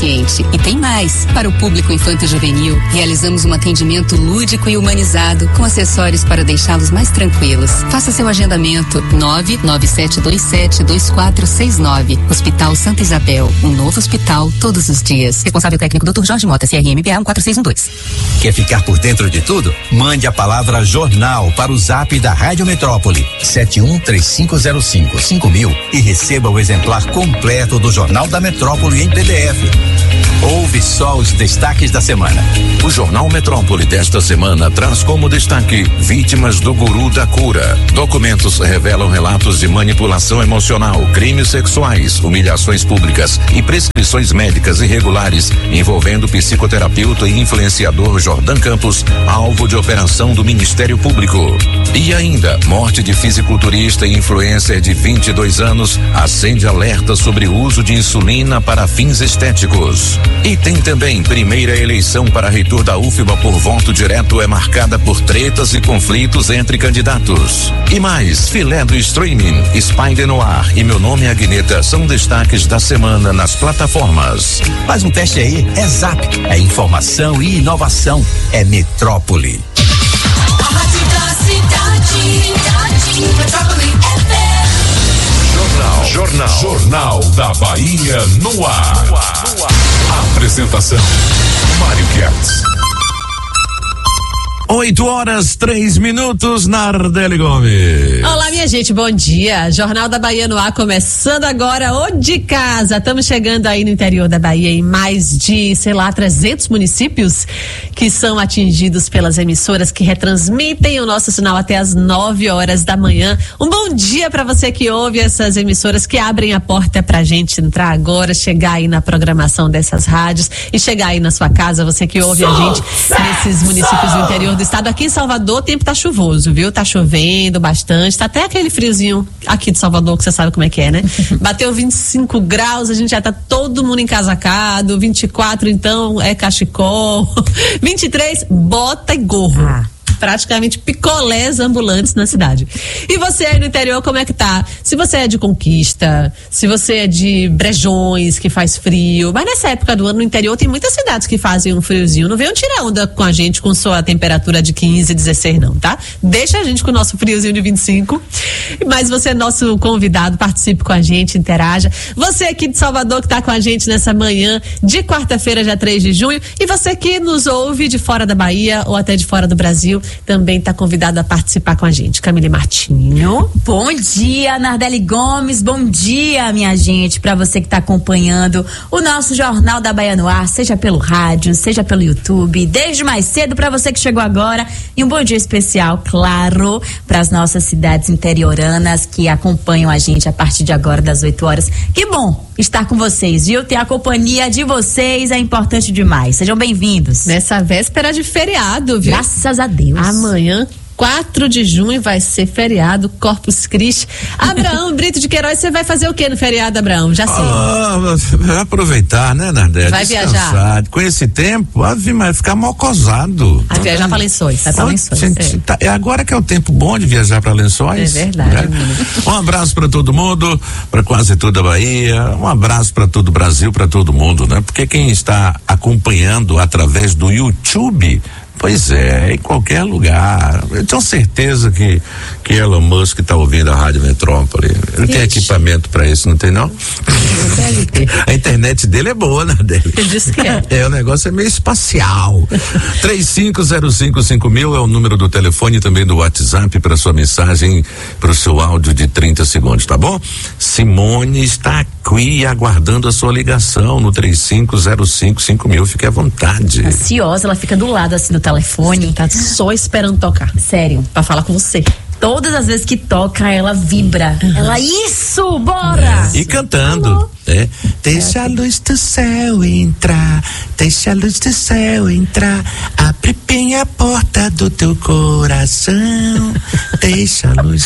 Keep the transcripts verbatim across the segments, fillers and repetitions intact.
paciente. E tem mais. Para o público infanto-juvenil, realizamos um atendimento lúdico e humanizado com acessórios para deixá-los mais tranquilos. Faça seu agendamento nove nove sete dois sete dois quatro seis nove. Hospital Santa Isabel, um novo hospital todos os dias. Responsável técnico doutor Jorge Mota, C R M B A um quatro seis um dois. Quer ficar por dentro de tudo? Mande a palavra jornal para o zap da Rádio Metrópole sete um três cinco zero cinco cinco mil e receba o exemplar completo do Jornal da Metrópole em P D F. Ouve só os destaques da semana. O Jornal Metrópole desta semana traz como destaque vítimas do guru da cura. Documentos revelam relatos de manipulação emocional, crimes sexuais, humilhações públicas e prescrições médicas irregulares envolvendo o psicoterapeuta e influenciador Jordan Campos, alvo de operação do Ministério Público. E ainda, morte de fisiculturista e influencer de vinte e dois anos acende alerta sobre o uso de insulina para fins estéticos. E tem também primeira eleição para reitor da U F B A por voto direto é marcada por tretas e conflitos entre candidatos. E mais, filé do streaming, Spider no ar e Meu Nome é Agneta são destaques da semana nas plataformas. Faz um teste aí, é Zap, é informação e inovação, é Metrópole. A rádio da cidade, Metrópole F M. Jornal, Jornal, Jornal da Bahia no ar. No ar. No ar. Apresentação, Mário Kertz. Oito horas, três minutos, Nardelli Gomes. Olá, minha gente, bom dia. Jornal da Bahia no ar, começando agora, o de casa. Estamos chegando aí no interior da Bahia em mais de, sei lá, trezentos municípios que são atingidos pelas emissoras que retransmitem o nosso sinal até as nove horas da manhã. Um bom dia para você que ouve essas emissoras, que abrem a porta pra gente entrar agora, chegar aí na programação dessas rádios e chegar aí na sua casa, você que ouve a gente nesses municípios do interior do estado. Aqui em Salvador o tempo tá chuvoso, viu? Tá chovendo bastante, tá até aquele friozinho aqui de Salvador, que você sabe como é que é, né? Bateu vinte e cinco graus, a gente já tá todo mundo encasacado, vinte e quatro então é cachecol, vinte e três bota e gorro. Ah. Praticamente picolés ambulantes na cidade. E você aí no interior, como é que tá? Se você é de Conquista, se você é de Brejões, que faz frio, mas nessa época do ano no interior tem muitas cidades que fazem um friozinho. Não venham tirar onda com a gente com sua temperatura de quinze, dezesseis não, tá? Deixa a gente com o nosso friozinho de vinte e cinco. Mas você é nosso convidado, participe com a gente, interaja. Você aqui de Salvador que tá com a gente nessa manhã de quarta-feira, dia três de junho, e você que nos ouve de fora da Bahia ou até de fora do Brasil, também está convidado a participar com a gente. Camille Martinho. Bom dia, Nardelli Gomes. Bom dia, minha gente, para você que está acompanhando o nosso Jornal da Bahia no ar, seja pelo rádio, seja pelo YouTube, desde mais cedo, para você que chegou agora. E um bom dia especial, claro, para as nossas cidades interioranas que acompanham a gente a partir de agora, das oito horas. Que bom estar com vocês, viu? Ter a companhia de vocês é importante demais. Sejam bem-vindos. Nessa véspera de feriado, viu? Graças a Deus. Amanhã, quatro de junho, vai ser feriado, Corpus Christi. Abraão Brito de Queiroz, você vai fazer o que no feriado, Abraão? Já sei. Ah, vai aproveitar, né, Nardelli? Vai Descansar. viajar. Com esse tempo, vai ficar mocosado. Vai viajar para Lençóis. Vai para Lençóis. Gente, é. Tá, é agora que é o tempo bom de viajar para Lençóis. É verdade. Né? Um abraço para todo mundo, para quase toda a Bahia. Um abraço para todo o Brasil, para todo mundo, né? Porque quem está acompanhando através do YouTube, pois é, em qualquer lugar. Eu tenho certeza que, que Elon Musk está ouvindo a Rádio Metrópole. Ele Ixi. tem equipamento para isso, não tem não? Deve ter. A internet dele é boa, né, dele? Ele disse que é. É, o negócio é meio espacial. três cinco zero cinco cinco mil é o número do telefone e também do WhatsApp para sua mensagem, para o seu áudio de trinta segundos, tá bom? Simone está aqui aguardando a sua ligação no três cinco zero cinco cinco mil. Fique à vontade. Ansiosa, ela fica do lado assim do telefone. Tá só esperando tocar. Sério. Pra falar com você. Todas as vezes que toca, ela vibra. Uhum. Ela, isso, bora! É, e cantando. Alô. É. Deixa é. a luz do céu entrar, deixa a luz do céu entrar, abre bem a porta do teu coração, deixa a luz.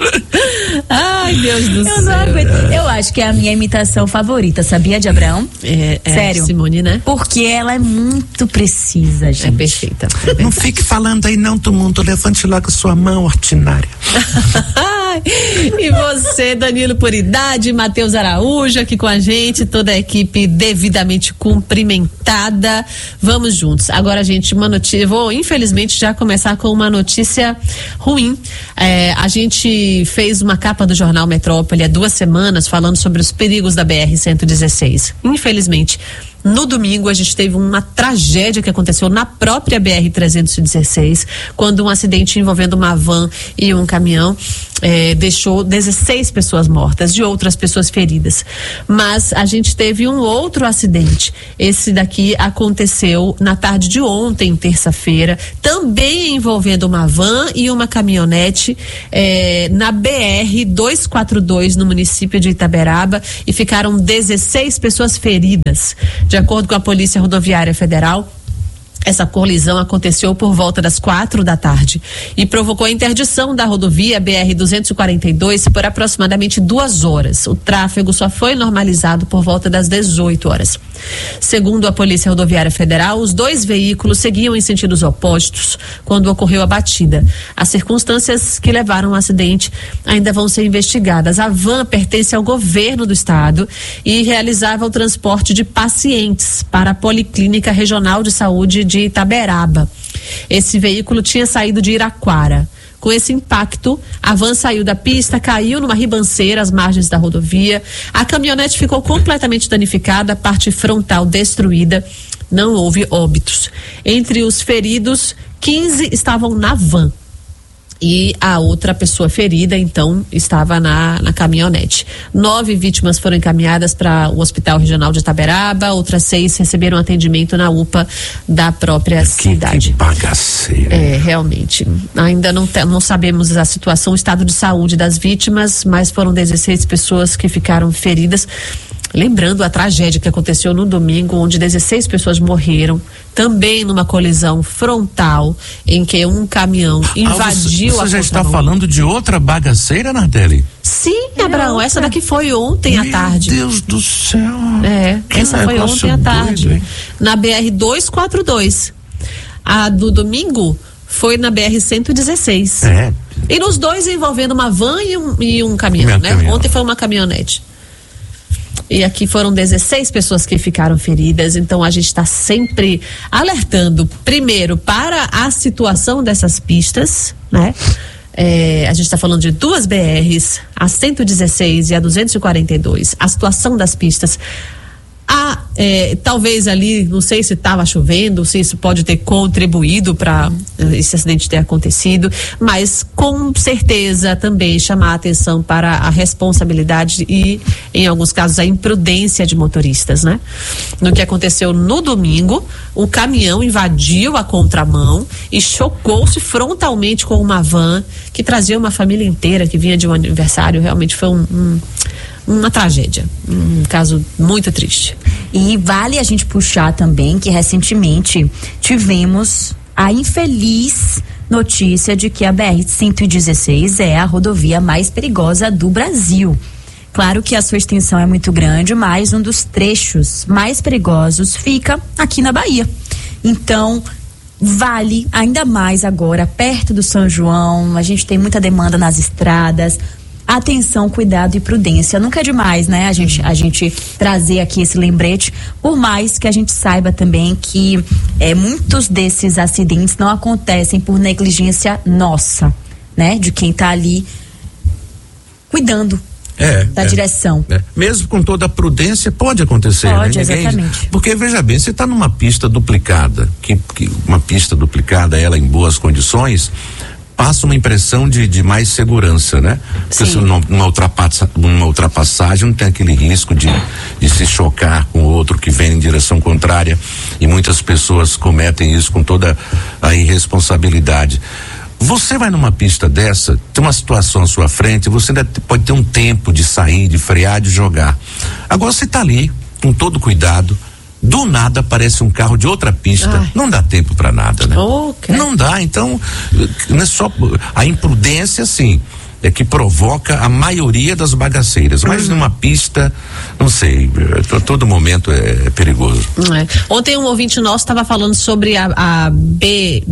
Ai, Deus do eu céu. Não aguento. Eu acho que é a minha imitação favorita, sabia, de Abraão? É, é Sério. Simone, né? Porque ela é muito precisa, gente. É perfeita. É não fique falando aí não, todo mundo. Levante logo sua mão, ordinária. E você, Danilo Puridade, Matheus Araújo, aqui com a gente, toda a equipe devidamente cumprimentada. Vamos juntos. Agora, gente, uma notícia. Vou, infelizmente, já começar com uma notícia ruim. É, a gente fez uma capa do Jornal Metrópole há duas semanas falando sobre os perigos da B R cento e dezesseis. Infelizmente, no domingo a gente teve uma tragédia que aconteceu na própria B R trezentos e dezesseis, quando um acidente envolvendo uma van e um caminhão eh, deixou dezesseis pessoas mortas e outras pessoas feridas. Mas a gente teve um outro acidente. Esse daqui aconteceu na tarde de ontem, terça-feira, também envolvendo uma van e uma caminhonete eh, na B R duzentos e quarenta e dois, no município de Itaberaba, e ficaram dezesseis pessoas feridas. De acordo com a Polícia Rodoviária Federal, essa colisão aconteceu por volta das quatro da tarde e provocou a interdição da rodovia B R duzentos e quarenta e dois por aproximadamente duas horas. O tráfego só foi normalizado por volta das dezoito horas. Segundo a Polícia Rodoviária Federal, os dois veículos seguiam em sentidos opostos quando ocorreu a batida. As circunstâncias que levaram ao acidente ainda vão ser investigadas. A van pertence ao governo do estado e realizava o transporte de pacientes para a Policlínica Regional de Saúde de Itaberaba. Esse veículo tinha saído de Iraquara. Com esse impacto, a van saiu da pista, caiu numa ribanceira às margens da rodovia. A caminhonete ficou completamente danificada, a parte frontal destruída. Não houve óbitos. Entre os feridos, quinze estavam na van. E a outra pessoa ferida, então, estava na, na caminhonete. Nove vítimas foram encaminhadas para o Hospital Regional de Itaberaba, outras seis receberam atendimento na U P A da própria que, cidade. Que bagaceira. É, realmente. Ainda não, te, não sabemos a situação, o estado de saúde das vítimas, mas foram dezesseis pessoas que ficaram feridas. Lembrando a tragédia que aconteceu no domingo, onde dezesseis pessoas morreram, também numa colisão frontal, em que um caminhão invadiu ah, você, a você já está contramão. falando de outra bagaceira, Nardelli? Sim, Abraão, essa daqui foi ontem à tarde. Meu Deus do céu. É, que essa foi ontem à tarde. Doido, na B R duzentos e quarenta e dois. A do domingo foi na B R cento e dezesseis. É. E nos dois envolvendo uma van e um, e um caminhão, Meu né? caminhão. Ontem foi uma caminhonete. E aqui foram dezesseis pessoas que ficaram feridas, então a gente está sempre alertando, primeiro, para a situação dessas pistas, né? É, a gente está falando de duas B Rs, a cento e dezesseis e a duzentos e quarenta e dois, a situação das pistas. A, é, talvez ali, não sei se estava chovendo, se isso pode ter contribuído para esse acidente ter acontecido, mas com certeza também chamar a atenção para a responsabilidade e, em alguns casos, a imprudência de motoristas, né? No que aconteceu no domingo, o caminhão invadiu a contramão e chocou-se frontalmente com uma van que trazia uma família inteira que vinha de um aniversário. Realmente foi um, um uma tragédia, um caso muito triste. E vale a gente puxar também que recentemente tivemos a infeliz notícia de que a B R cento e dezesseis é a rodovia mais perigosa do Brasil. Claro que a sua extensão é muito grande, mas um dos trechos mais perigosos fica aqui na Bahia. Então, vale ainda mais agora, perto do São João, a gente tem muita demanda nas estradas. Atenção, cuidado e prudência. Nunca é demais, né? A gente, a gente trazer aqui esse lembrete, por mais que a gente saiba também que é, muitos desses acidentes não acontecem por negligência nossa, né? De quem tá ali cuidando É, da é, direção. é. Mesmo com toda a prudência, pode acontecer. Pode, né? Ninguém, exatamente. porque, veja bem, você está numa pista duplicada, que, que uma pista duplicada, ela em boas condições, passa uma impressão de, de mais segurança, né? Porque se numa, numa, ultrapassa, numa ultrapassagem não tem aquele risco de, de se chocar com o outro que vem em direção contrária, e muitas pessoas cometem isso com toda a irresponsabilidade. Você vai numa pista dessa, tem uma situação à sua frente, você ainda pode ter um tempo de sair, de frear, de jogar. Agora você está ali, com todo cuidado, do nada aparece um carro de outra pista. Ai. Não dá tempo para nada, né? Okay. Não dá, então não é só a imprudência, sim, é que provoca a maioria das bagaceiras. Mas numa pista, não sei, a todo momento é, é perigoso. É. Ontem um ouvinte nosso estava falando sobre a, a B,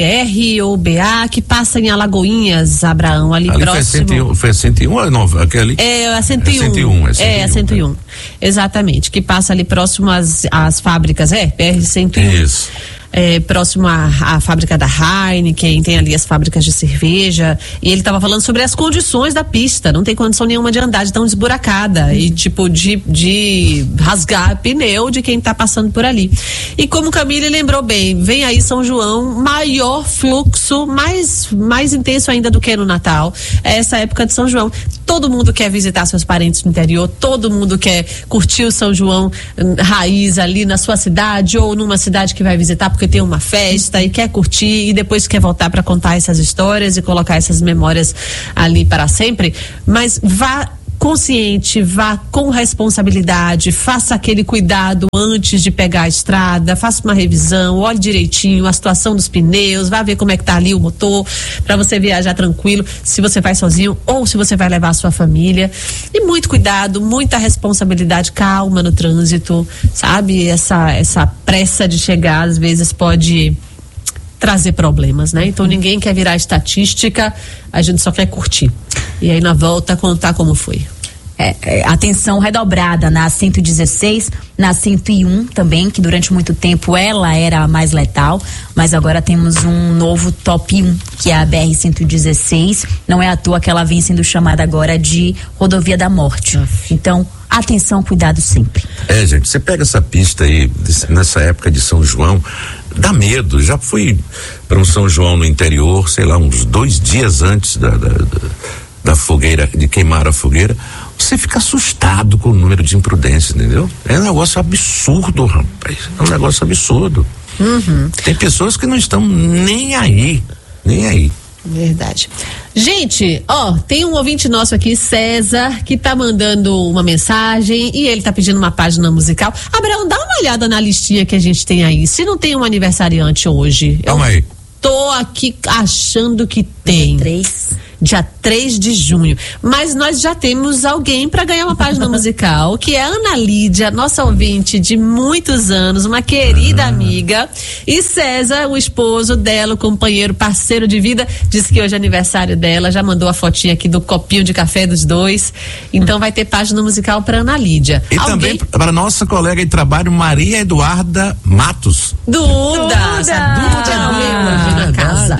BR ou B A que passa em Alagoinhas, Abraão, ali, ali próximo. Foi a cento e um, foi a cento e um ou a nova? Aquele? É a cento e um. É, cento e um, é, é a cento e um. Né? Exatamente, que passa ali próximo às, às fábricas, é, B R cento e um. Isso. É, próximo à, à fábrica da Heineken, tem ali as fábricas de cerveja, e ele estava falando sobre as condições da pista, não tem condição nenhuma de andar de tão esburacada uhum. e tipo de, de rasgar pneu de quem está passando por ali. E como o Camille lembrou bem, vem aí São João, maior fluxo, mais, mais intenso ainda do que no Natal, é essa época de São João. Todo mundo quer visitar seus parentes no interior, todo mundo quer curtir o São João hum, raiz ali na sua cidade ou numa cidade que vai visitar porque tem uma festa e quer curtir e depois quer voltar para contar essas histórias e colocar essas memórias ali para sempre. Mas vá consciente, vá com responsabilidade, faça aquele cuidado antes de pegar a estrada, faça uma revisão, olhe direitinho a situação dos pneus, vá ver como é que tá ali o motor, para você viajar tranquilo, se você vai sozinho ou se você vai levar a sua família. E muito cuidado, muita responsabilidade, calma no trânsito, sabe? Essa, essa pressa de chegar às vezes pode trazer problemas, né? Então ninguém quer virar estatística, a gente só quer curtir. E aí na volta contar como foi. É, é, atenção redobrada na cento e dezesseis, na cento e um também, que durante muito tempo ela era a mais letal, mas agora temos um novo top um, que é a B R cento e dezesseis. Não é à toa que ela vem sendo chamada agora de rodovia da morte. Então, atenção, cuidado sempre. É, gente, você pega essa pista aí, nessa época de São João, dá medo. Já fui para um São João no interior, sei lá, uns dois dias antes da, da, da, da fogueira, de queimar a fogueira. Você fica assustado com o número de imprudências, entendeu? É um negócio absurdo, rapaz. É um negócio absurdo. Uhum. Tem pessoas que não estão nem aí, nem aí. Verdade. Gente, ó, tem um ouvinte nosso aqui, César, que tá mandando uma mensagem e ele tá pedindo uma página musical. Abraão, dá uma olhada na listinha que a gente tem aí. Se não tem um aniversariante hoje. Calma aí. Tô aqui achando que tem. Três. Dia três de junho. Mas nós já temos alguém para ganhar uma página musical, que é a Ana Lídia, nossa ouvinte de muitos anos, uma querida ah. amiga. E César, o esposo dela, o companheiro, parceiro de vida, disse que hoje é aniversário dela, já mandou a fotinha aqui do copinho de café dos dois. Então vai ter página musical para Ana Lídia. E alguém... também para nossa colega de trabalho, Maria Eduarda Matos. Duda! Duda! Duda, ah, na casa.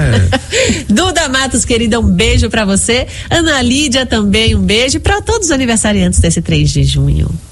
É. Duda Matos, querida, um beijo pra você. Ana Lídia também, um beijo. Pra todos os aniversariantes desse três de junho.